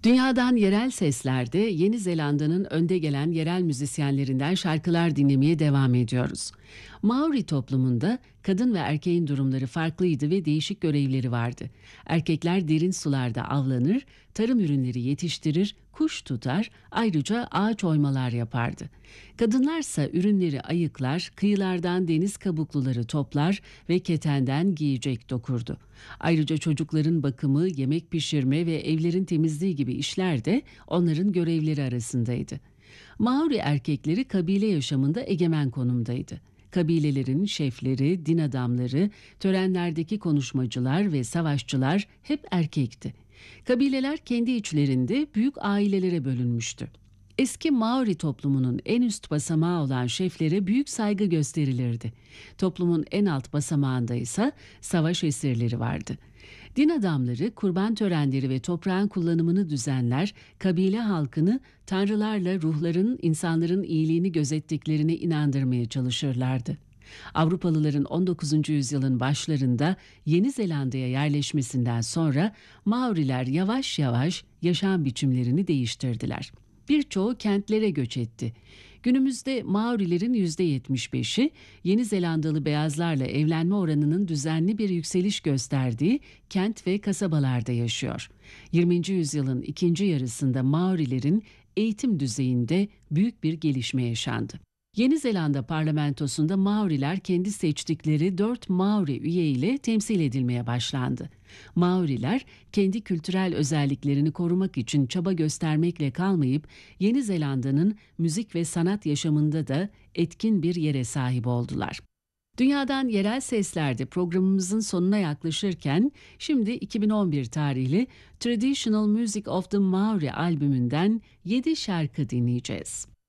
Dünyadan yerel seslerde Yeni Zelanda'nın önde gelen yerel müzisyenlerinden şarkılar dinlemeye devam ediyoruz. Maori toplumunda kadın ve erkeğin durumları farklıydı ve değişik görevleri vardı. Erkekler derin sularda avlanır, tarım ürünleri yetiştirir, kuş tutar, ayrıca ağaç oymalar yapardı. Kadınlarsa ürünleri ayıklar, kıyılardan deniz kabukluları toplar ve ketenden giyecek dokurdu. Ayrıca çocukların bakımı, yemek pişirme ve evlerin temizliği gibi işler de onların görevleri arasındaydı. Maori erkekleri kabile yaşamında egemen konumdaydı. Kabilelerin şefleri, din adamları, törenlerdeki konuşmacılar ve savaşçılar hep erkekti. Kabileler kendi içlerinde büyük ailelere bölünmüştü. Eski Maori toplumunun en üst basamağı olan şeflere büyük saygı gösterilirdi. Toplumun en alt basamağında ise savaş esirleri vardı. Din adamları kurban törenleri ve toprağın kullanımını düzenler, kabile halkını tanrılarla ruhların insanların iyiliğini gözettiklerine inandırmaya çalışırlardı. Avrupalıların 19. yüzyılın başlarında Yeni Zelanda'ya yerleşmesinden sonra Maoriler yavaş yavaş yaşam biçimlerini değiştirdiler. Birçoğu kentlere göç etti. Günümüzde Maorilerin %75'i Yeni Zelandalı beyazlarla evlenme oranının düzenli bir yükseliş gösterdiği kent ve kasabalarda yaşıyor. 20. yüzyılın ikinci yarısında Maorilerin eğitim düzeyinde büyük bir gelişme yaşandı. Yeni Zelanda parlamentosunda Maoriler kendi seçtikleri 4 Maori üye ile temsil edilmeye başlandı. Maoriler kendi kültürel özelliklerini korumak için çaba göstermekle kalmayıp Yeni Zelanda'nın müzik ve sanat yaşamında da etkin bir yere sahip oldular. Dünyadan Yerel Sesler'de programımızın sonuna yaklaşırken şimdi 2011 tarihli Traditional Music of the Maori albümünden 7 şarkı dinleyeceğiz.